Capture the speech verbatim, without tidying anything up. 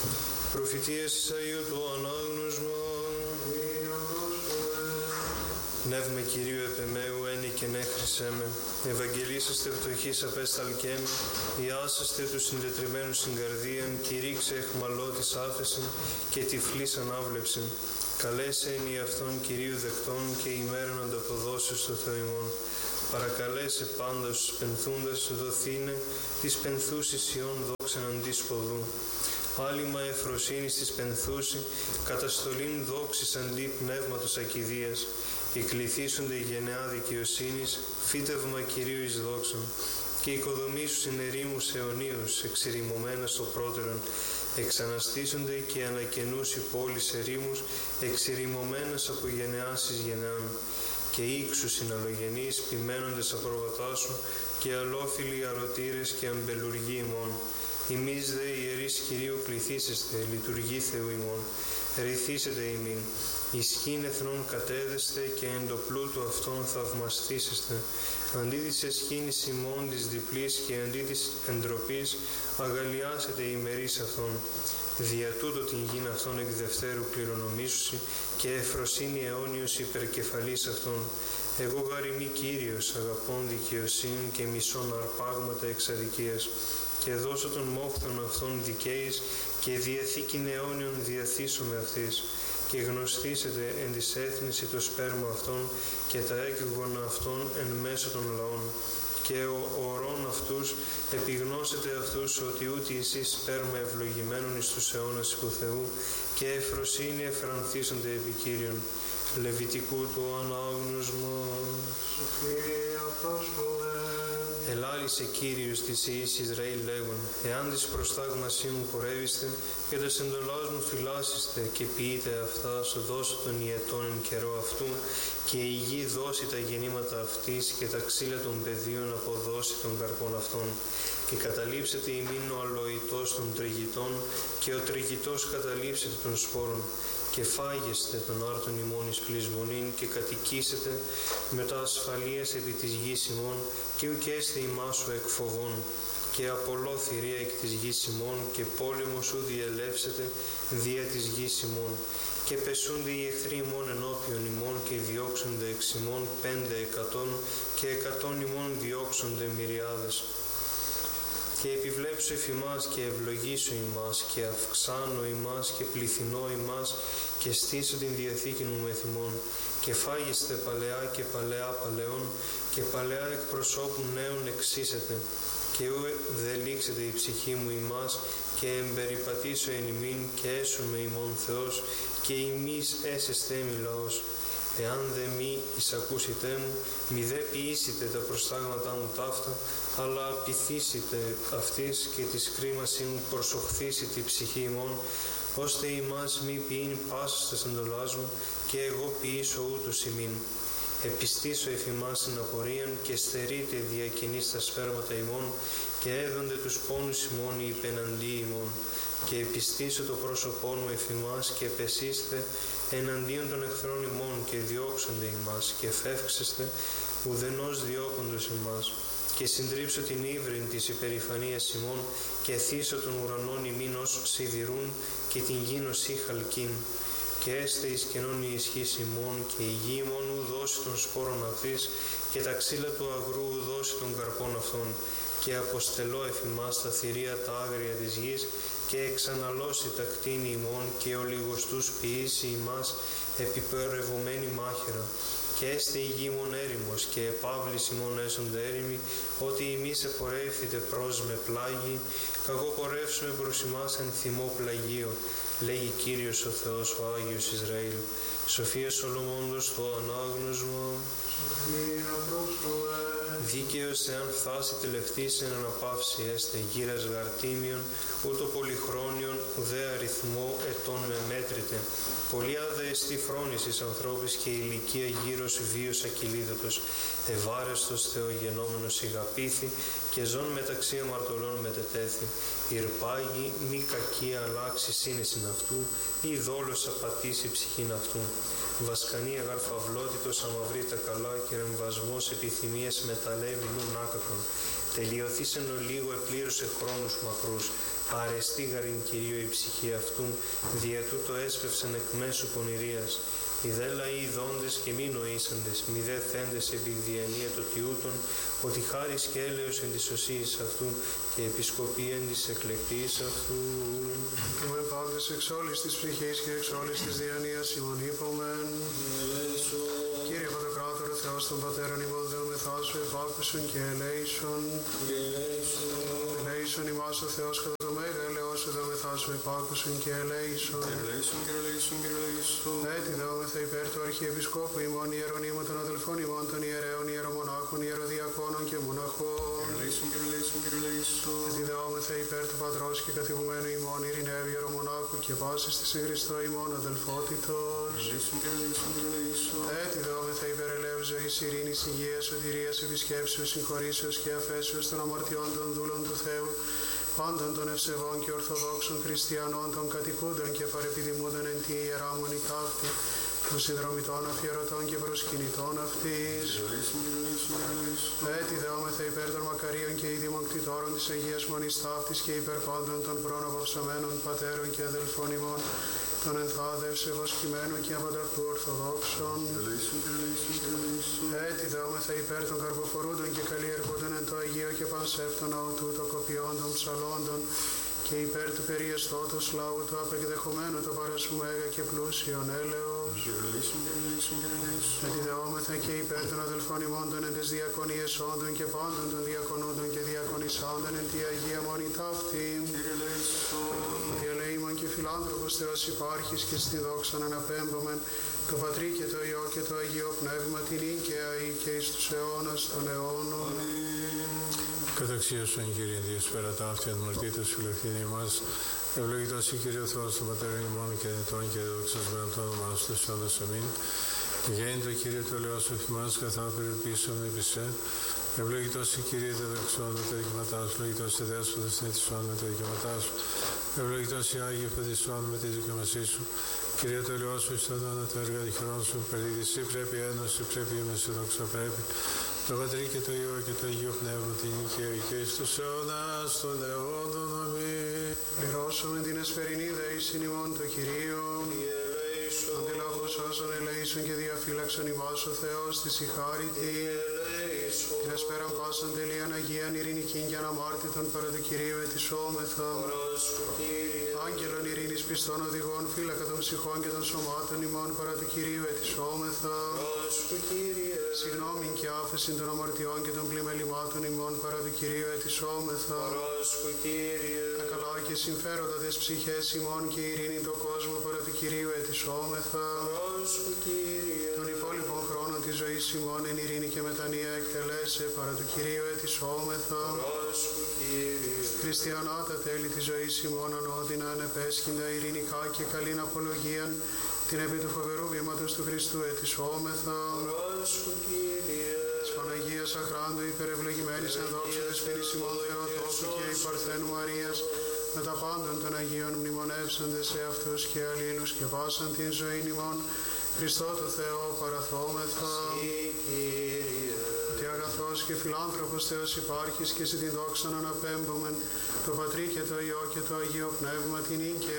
Προφητείες Ισαΐου το ανάγνωσμα. Πνεύμα Κυρίου επεμέου ένι και νέχρησέ με. Ευαγγελίσαστε πτωχής απέσταλκέ με. Ιάσαστε τους συντετριμένους στην καρδίαν. Κηρύξε εχμαλώτης άφεσιν και τυφλής ανάβλεψιν. Καλέσε εν η αυτόν Κυρίου δεκτών και ημέραν ανταποδόσεως στο Θεό ημών. Παρακαλέσε πάντα στους πενθούντας δοθήνε της πενθούσης Ιών δόξαν αντί σποδού. Άλυμα εφροσύνης της πενθούση, καταστολήν δόξης αντί πνεύματος ακηδείας. Εκληθήσονται η γενεά δικαιοσύνης, φύτευμα Κυρίου εις δόξαν. Και οικοδομήσους in ερήμους αιωνίους, εξηρημωμένα στο πρώτερον. Εξαναστήσονται και ανακαινούς οι πόλεις ερήμους, εξηρημωμένες από γενεάς εις γενεάν. Και ήξους συναλλογενείς, ποιμένοντες ακροβατά σου, και αλόφιλοι αρωτήρες και αμπελουργοί ημών. Ημείς δε ιερείς Κυρίου κληθήσεστε, λειτουργοί Θεού ημών. Ρηθήσετε ημίν, ισχύν εθνών κατέδεστε και εν το πλούτο αυτών θαυμαστήσεστε. Αντί της εσχήνης ημών της διπλής και αντί της εντροπής αγαλιάσετε ημερείς αυτών. Δια τούτο την γην αυτών εκ δευτέρου κληρονομήσουσι και εφροσύνη αιώνιος υπερκεφαλής αυτών. Εγώ γαριμί Κύριος, αγαπών δικαιοσύνη και μισών αρπάγματα εξ αδικίας. Και δώσω των μόχθων αυτών δικαίης και διαθήκην αιώνιον διαθήσομαι αυτής. Και γνωστήσετε εν της έθνηση το σπέρμα αυτών και τα έκγωνα αυτών εν μέσω των λαών. Και ο ορών αυτούς επιγνώσετε αυτούς ότι ούτι εσείς σπέρμα ευλογημένων εις τους αιώνας υπό Θεού και εφροσύνη εφρανθίσονται επί Κύριον. Λεβιτικού του ανάγνωσμα. Ελάλησε Κύριος της Ιης Ισραήλ λέγον, εάν της προστάγμασή μου πορεύεστε και τας εντολάς μου φυλάσσεστε και ποιείτε αυτά, σου δώσω τον ιετών εν καιρό αυτού και η γη δώσει τα γεννήματα αυτής και τα ξύλα των πεδίων αποδώσει των καρπών αυτών. Και καταλήψετε ημίν ο αλοητός των τριγητών και ο τριγητός καταλήψετε των σπόρων. Και φάγεστε τον άρτον ημών εις πλεισμονήν και κατοικήσετε με τα ασφαλείας επί της γης ημών και ουκ έστε ημάς σου εκ φοβών. Και απολώ θηρία εκ της γης ημών και πόλεμο σου διελεύσετε δια της γης ημών. Και πεσούνται οι εχθροί ημών ενώπιον ημών και διώξονται εξ ημών πέντε εκατόν και εκατόν ημών διώξονται μυριάδες. Και επιβλέψω εφ' ημάς και ευλογήσω ημάς και αυξάνω ημάς και πληθυνώ ημάς και στήσω την διαθήκη μου με θυμών. Και φάγεστε παλαιά και παλαιά παλαιών και παλαιά εκ προσώπου νέων εξήσετε. Και ου δε λήξετε η ψυχή μου ημάς και εμπεριπατήσω εν ημίν και έσομαι ημών Θεός και ημείς έσεστε μη λαός. Εάν δε μη εισακούσετε μου, μη δε ποιήσετε τα προστάγματά μου ταύτα, αλλά πειθήσετε αυτής και της κρίμασή μου προσοχθήσει τη ψυχή ημών, ώστε ημάς μη ποιήν πάσας τας εντολάς μου και εγώ ποιήσω ούτως ημίν. Επιστήσω εφ' ημάς στην απορίαν και στερείτε διακινείς τα σπέρματα ημών και έδονται τους πόνους ημών οι υπεναντί ημών. Και επιστήσω το πρόσωπό μου εφ' ημάς και πεσίστε εναντίον των εχθρών ημών και διώξονται ημάς και φεύξεστε ουδενός διώκοντος ημάς. Και συντρίψω την ύβριν της υπερηφανίας ημών και θύσω των ουρανών ημίν ως σιδηρούν και την γήν ως ή χαλκίν. Και έστε εις κενών η ισχύς ημών και η γη ημών ου δώσει των σπόρων αυτής και τα ξύλα του αγρού ου δώσει των καρπών αυτών. Και αποστελώ εφ' ημάς τα θηρία τα άγρια της γης και εξαναλώσει τα κτίνη ημών και ο λιγοστούς ποιήσει ημάς επιπορευωμένη μάχαιρα. Και έστε η γη ημών έρημος και επάβλης ημών έσονται έρημοι, ότι ημείς επορεύθητε προς με πλάγι, καγώ πορεύσουμε προς ημάς εν θυμό πλαγίο, λέγει Κύριος ο Θεός ο Άγιος Ισραήλ. Σοφία Σολομώντος το ανάγνωσμα. Δίκαιος εάν φτάσει τελευτής εν αναπαύση έστε γύρας γαρτίμιον, ούτω πολυχρόνιον ουδέ αριθμό ετών με μέτρητε. Πολλοί άδε εστί φρόνησης ανθρώπης και ηλικία γύρος βίος ακυλίδωτος. Ευάρεστος Θεογενόμενος ηγαπήθη και ζών μεταξύ αμαρτωλών μετετέθη. Ηρπάγει μη κακή αλλάξει σύνεσιν αυτού, ή δόλος απατήσει ψυχήν αυτού. Βασκανία γαρφαυλότητος αμαυρεί τα καλά και ρεμβασμός επιθυμίες μεταλλεύει νουν άκακον. Τελειωθήσεν ολίγο επλήρωσε χρόνους μακρούς. Αρεστή γαριν Κυρίω η ψυχή αυτού, δια τούτο έσπευσεν εκ μέσου πονηρίας. Οι δε λαοί δόντες και μη νοήσαντες, μη δε θέντες επί διανία το τιούτων, ότι χάρις και έλεος εν της οσίης αυτού και επισκοπή εν της εκλεκτής αυτού. Και με πάντες εξ όλης της ψυχής και εξ όλης της διανοίας ημών είπομεν. Κύριε Παντοκράτορο Θεός των Πατέρων ημών δεομεθά σου επάκουσον και ελέησον. Ελέησον ημάς ο Θεός κατά το μέγα ελεός σου δεομεθά σου επάκουσον και ελέησον. Ελέησον και ελέησον και ελέησον. Έτσι δεόμεθα υπέρ του Αρχιεπισκόπου ημών ιερονίμων των αδελφών ημών των ιερέων ιερομονάχων, ιεροδιακόνων και μοναχών. Ελέησον και ελέησον και ελέησον. Έτσι δεόμεθα υπέρ του Πατρός και καθηγουμένου ημών ειρηναίου ιερομονάχου και πάσης της εν Χριστώ ημών αδελφότητος. Ελέησον και ελέησον και ελέησον. Έτσι δεόμεθα υπέρ ελέου ζωής, ειρήνης, υγείας, σωτηρίας, επισκέψεως, συγχωρήσεως και αφέσεως των αμαρτιών των δούλων του Θεού, πάντων των ευσεβών και ορθοδόξων χριστιανών, των κατοικούντων και παρεπιδημούντων εν τη ιερά μονή ταύτη, των συνδρομητών αφιερωτών και προσκυνητών αυτής. Έτσι δεόμεθα υπέρ των μακαρίων και ειδήμων κτητόρων της Αγίας Μονής ταύτης και υπέρ πάντων των προναπαυσαμένων πατέρων και αδελφών ημών, των ενθάδε ευασκημένων και απανταχού ορθοδόξων. Έτσι δεόμεθα υπέρ των καρποφορούντων και καλλιεργούντων εν το Αγίο και πανσεύτων αутού το κοπιών των ψαλόντων και υπέρ του περιεστώτος λαού του απεκδεχομένου το παρασού μέγα και πλούσιον έλεος. Έτσι δεόμεθα και υπέρ των αδελφών ημών των εν τες διακονίες όντων και πάντων των διακονούντων και διακονισάντων εν τη Αγία Μονή ταύτη. Ότι ελεήμων και φιλάνθρωπος Θεός υπάρχεις και στη δόξαν αναπέμπομεν το Πατρί και το Υιό και το Αγίο Πνεύμα την ίκαια ή και εις τους αιώνας των αιώνων. Καταξίωσον Κύριε Διες πέρα τα αυτιά μαρτήτως φιλοκτήνη ημάς, ευλογητός η Κύριε ο Θεός των Πατέρων ημών και νητών και δοξασμένων το όνομά σου τους αιώνας αμήν. Γέννητο Κύριε το Λεό σου θυμάς καθά περιπίσσον επί σε, ευλογητός η Κύριε τα δεξιών με τα δικαιώματά σου, ευλογητός η Δέσποτας νητισών με τα δικαιώματά σου, ευλογητός η Άγιο Φεδισών με τη δικαιωμασή σου. Κύριε το Λεό σου εις τα δόνα τα έργα τυχερών σου, περίδυσι πρέπει ένωση, πρέπει η μεσοδόξα πρέπει. Το Πατρί και το Υιό και το Αγίο Πνεύμα την οικία και εις τους αιώνας των αιώνων αμήν. Πληρώσουμε την εσπερινή δεήσιν ημών το Κυρίο. Αντιλαβούς όσων ελέησον και διαφύλαξον ημάς ο Θεός της η χάριτη. Την εσπέραν πάσαν τελείαν Αγίαν ειρηνικήν και αναμάρτητον παρά του Κυρίου ετισόμεθα. Άγγελον ειρήνης πιστών οδηγών φύλακα των ψυχών και των σωμάτων ημών παρά του Κυρίου ετισόμεθα. Συγγνώμην και άφεσιν των αμαρτιών και των πλημελημάτων ημών παρά του Κυρίου ετισόμεθα. Τα καλά και συμφέροντα τις ψυχές ημών και ειρήνη το κόσμο παρά του Κυρίου ετισόμεθα. Των υπόλοιπων χρόνων της ζωής ημών εν ειρήνη και μετανία εκτελέσε παρά του Κυρίου ετισόμεθα. Χριστιανά τα τέλη της ζωής ημών ανώδυνα ανεπέσχυντα ειρηνικά και καλήν απολογίαν την επί του φοβερού βήματος του Χριστού ετισόμεθα. Της Παναγίας Αχράντου υπερευλογημένης εν δόξου της φυλής ημών Θεοτόκου και η Παρθένου Μαρίας με τα πάντων των Αγίων μνημονεύσαντες σε αυτούς και αλλήλους και πάσαν την ζωή ημών Χριστό το Θεό παραθόμεθα. Ότι αγαθός και φιλάνθρωπος Θεός υπάρχεις και σε την δόξαν αναπέμπομεν το Πατρί και το Υιό και το Αγίο Πνεύμα την ίκαια